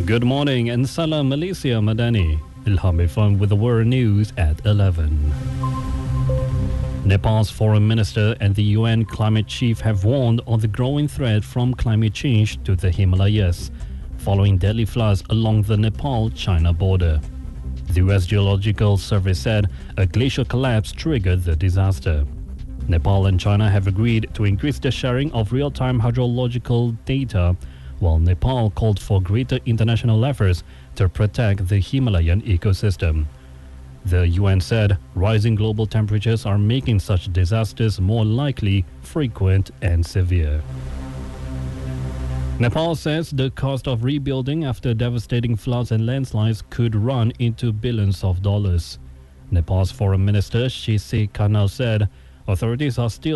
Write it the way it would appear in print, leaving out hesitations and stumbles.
Good morning and Salam Malaysia Madani. Ilham Irfan with the world news at 11. Nepal's foreign minister and the UN climate chief have warned on the growing threat from climate change to the Himalayas, following deadly floods along the Nepal-China border. The US Geological Survey said a glacial collapse triggered the disaster. Nepal and China have agreed to increase the sharing of real-time hydrological data, while Nepal called for greater international efforts to protect the Himalayan ecosystem. The UN said rising global temperatures are making such disasters more likely, frequent and severe. Nepal says the cost of rebuilding after devastating floods and landslides could run into billions of dollars. Nepal's foreign minister Shishir Khanal said authorities are still